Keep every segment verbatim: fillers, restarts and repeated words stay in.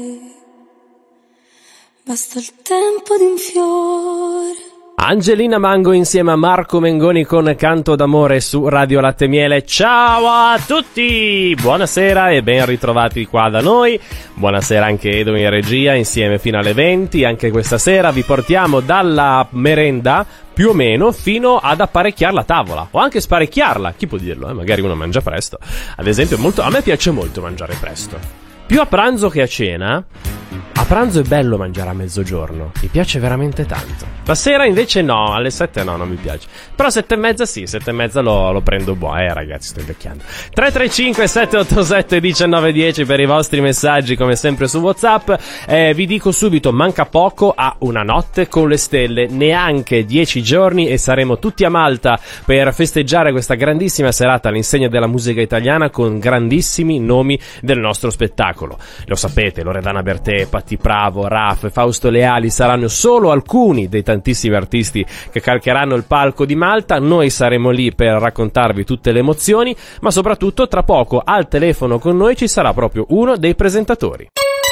Basta il tempo di un fiore. Angelina Mango insieme a Marco Mengoni con Canto d'amore su Radio Latte e Miele. Ciao a tutti, buonasera e ben ritrovati qua da noi. Buonasera anche Edo in regia, insieme fino alle venti. Anche questa sera vi portiamo dalla merenda più o meno fino ad apparecchiare la tavola o anche sparecchiarla, chi può dirlo, eh? Magari uno mangia presto. Ad esempio molto, a me piace molto mangiare presto, più a pranzo che a cena. A pranzo è bello mangiare a mezzogiorno, mi piace veramente tanto. La sera invece no, alle sette no, non mi piace. Però sette e mezza sì, sette e mezza lo, lo prendo buono. Eh ragazzi, sto invecchiando. tre tre cinque sette otto sette uno nove uno zero per i vostri messaggi, come sempre su WhatsApp. Eh, vi dico subito, manca poco a Una notte con le stelle, neanche dieci giorni e saremo tutti a Malta per festeggiare questa grandissima serata all'insegna della musica italiana con grandissimi nomi del nostro spettacolo. Lo sapete, Loredana Bertè, Patti Bravo, Raf, Fausto Leali saranno solo alcuni dei tantissimi artisti che calcheranno il palco di Malta. Noi saremo lì per raccontarvi tutte le emozioni, ma soprattutto tra poco al telefono con noi ci sarà proprio uno dei presentatori.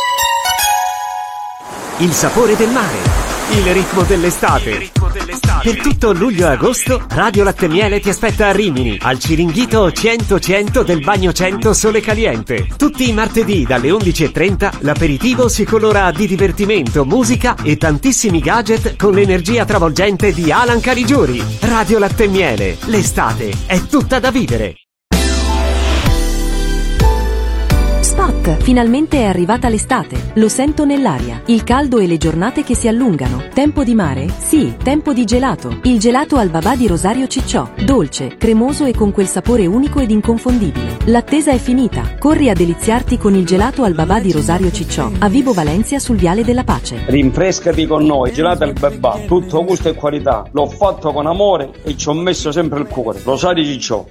Il sapore del mare, il ritmo dell'estate. Il ritmo dell'estate. Per tutto luglio e agosto Radio Latte e Miele ti aspetta a Rimini, al Ciringhito cento cento del Bagno cento Sole Caliente. Tutti i martedì dalle undici e trenta l'aperitivo si colora di divertimento, musica e tantissimi gadget con l'energia travolgente di Alan Caligiuri. Radio Latte e Miele, l'estate è tutta da vivere. Spot! Finalmente è arrivata l'estate. Lo sento nell'aria. Il caldo e le giornate che si allungano. Tempo di mare? Sì, tempo di gelato. Il gelato al babà di Rosario Cicciò. Dolce, cremoso e con quel sapore unico ed inconfondibile. L'attesa è finita. Corri a deliziarti con il gelato al babà di Rosario Cicciò. A Vibo Valencia sul Viale della Pace. Rinfrescati con noi. Gelato al babà. Tutto gusto e qualità. L'ho fatto con amore e ci ho messo sempre il cuore. Rosario Cicciò.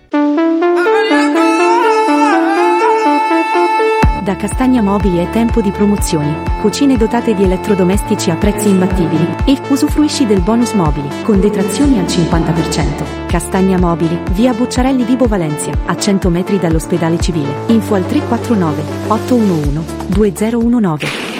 Da Castagna Mobili è tempo di promozioni. Cucine dotate di elettrodomestici a prezzi imbattibili e usufruisci del bonus mobili con detrazioni al cinquanta per cento. Castagna Mobili, via Bucciarelli Vibo Valencia, a cento metri dall'ospedale civile. Info al tre quattro nove otto uno uno due zero uno nove.